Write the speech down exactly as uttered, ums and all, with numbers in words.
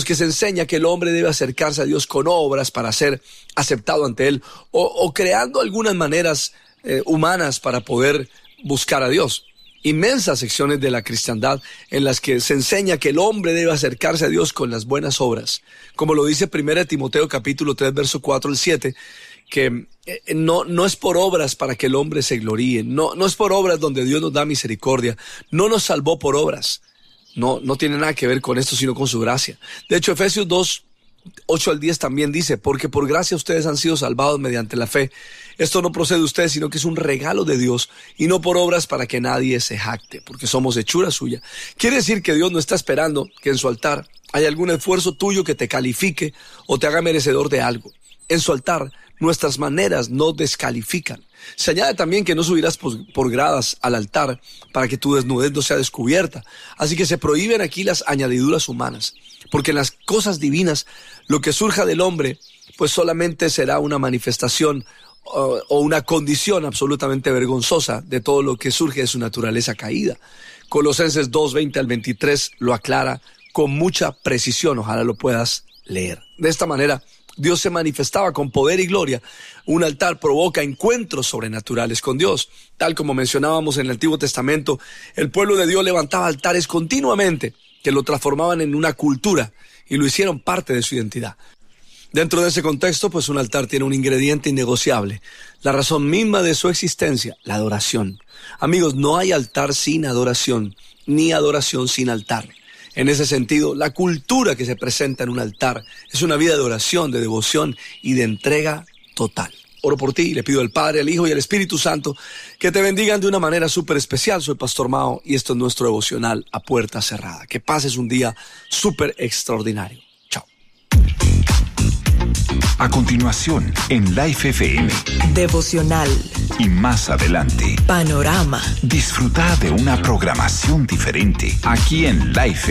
los que se enseña que el hombre debe acercarse a Dios con obras para ser aceptado ante Él, o, o creando algunas maneras eh, humanas para poder buscar a Dios. Inmensas secciones de la cristiandad en las que se enseña que el hombre debe acercarse a Dios con las buenas obras, como lo dice primera de Timoteo capítulo tres, verso cuatro al siete, que eh, no, no es por obras para que el hombre se gloríe, no, no es por obras donde Dios nos da misericordia, no nos salvó por obras, no, no tiene nada que ver con esto, sino con su gracia. De hecho, Efesios dos, ocho al diez también dice, porque por gracia ustedes han sido salvados mediante la fe. Esto no procede de ustedes, sino que es un regalo de Dios, y no por obras para que nadie se jacte, porque somos hechura suya. Quiere decir que Dios no está esperando que en su altar haya algún esfuerzo tuyo que te califique o te haga merecedor de algo. En su altar, nuestras maneras no descalifican. Se añade también que no subirás por, por gradas al altar para que tu desnudez no sea descubierta. Así que se prohíben aquí las añadiduras humanas, porque en las cosas divinas, lo que surja del hombre, pues solamente será una manifestación uh, o una condición absolutamente vergonzosa de todo lo que surge de su naturaleza caída. Colosenses dos, veinte al veintitrés lo aclara con mucha precisión, ojalá lo puedas leer. De esta manera, Dios se manifestaba con poder y gloria. Un altar provoca encuentros sobrenaturales con Dios. Tal como mencionábamos en el Antiguo Testamento, el pueblo de Dios levantaba altares continuamente que lo transformaban en una cultura y lo hicieron parte de su identidad. Dentro de ese contexto, pues un altar tiene un ingrediente innegociable, la razón misma de su existencia, la adoración. Amigos, no hay altar sin adoración, ni adoración sin altar. En ese sentido, la cultura que se presenta en un altar es una vida de oración, de devoción y de entrega total. Oro por ti y le pido al Padre, al Hijo y al Espíritu Santo que te bendigan de una manera súper especial. Soy Pastor Mao y esto es nuestro devocional a puerta cerrada. Que pases un día súper extraordinario. Chao. A continuación, en Life F M. Devocional. Y más adelante, Panorama. disfruta de una programación diferente aquí en Life